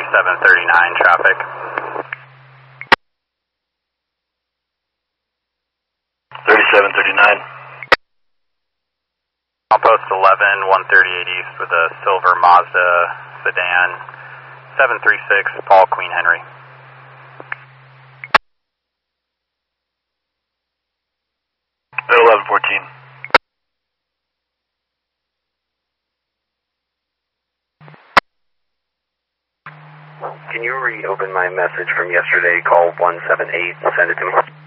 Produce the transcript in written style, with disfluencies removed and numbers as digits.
3739 traffic. 3739. Post 11, 138 East with a silver Mazda sedan, 736 Paul Queen Henry. At 1114. Can you reopen my message from yesterday? Call 178, send it to me.